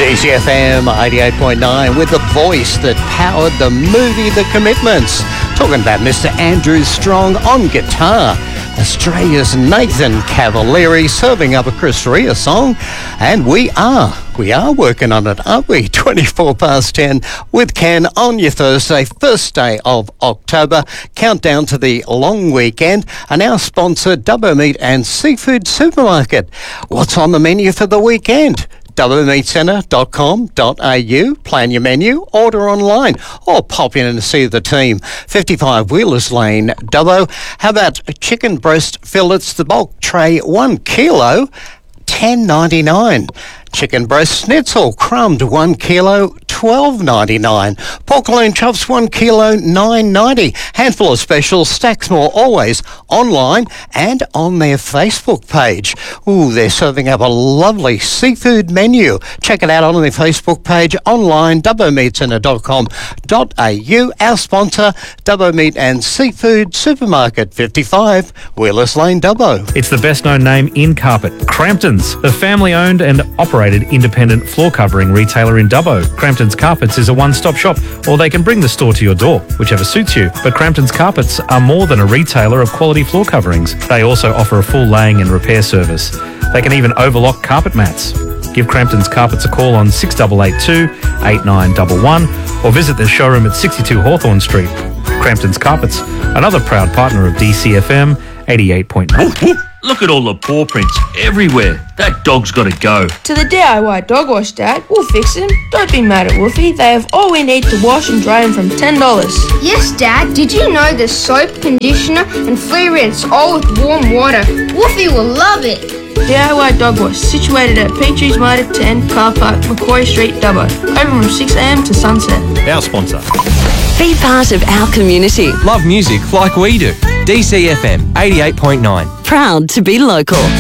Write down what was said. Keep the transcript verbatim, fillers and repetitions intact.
D C F M eighty-eight point nine with the voice that powered the movie The Commitments. Talking about Mister Andrew Strong on guitar. Australia's Nathan Cavalieri serving up a Chris Rea song. And we are, we are working on it, aren't we? twenty-four past ten with Ken on your Thursday, first day of October. Countdown to the long weekend. And our sponsor, Dubbo Meat and Seafood Supermarket. What's on the menu for the weekend? dubbo meat centre dot com dot a u. Plan your menu, order online, or pop in and see the team. fifty-five Wheelers Lane, Dubbo. How about chicken breast fillets, the bulk tray, one kilo, ten ninety-nine. Chicken breast schnitzel, crumbed, one kilo, twelve ninety-nine. Pork-loin chops, one kilo, nine ninety. Handful of specials, stacks more, always online and on their Facebook page. Ooh, they're serving up a lovely seafood menu. Check it out on their Facebook page, online, dubbo meat centre dot com dot a u. Our sponsor, Dubbo Meat and Seafood Supermarket, fifty-five Wheelers Lane, Dubbo. It's the best-known name in carpet, Crampton's, the family-owned and operated independent floor covering retailer in Dubbo. Crampton's Carpets is a one-stop shop, or they can bring the store to your door, whichever suits you. But Crampton's Carpets are more than a retailer of quality floor coverings. They also offer a full laying and repair service. They can even overlock carpet mats. Give Crampton's Carpets a call on six eight eight two, eight nine one one or visit their showroom at sixty-two Hawthorne Street. Crampton's Carpets, another proud partner of D C F M eighty-eight point nine. Look at all the paw prints everywhere. That dog's got to go. To the D I Y Dog Wash, Dad. We'll fix him. Don't be mad at Woofy. They have all we need to wash and dry him from ten dollars. Yes, Dad. Did you know there's soap, conditioner and flea rinse all with warm water? Woofy will love it. D I Y Dog Wash, situated at Petries Motor ten, Car Park, Macquarie Street, Dubbo. Open from six a m to sunset. Our sponsor. Be part of our community. Love music like we do. D C F M eighty-eight point nine. Proud to be local.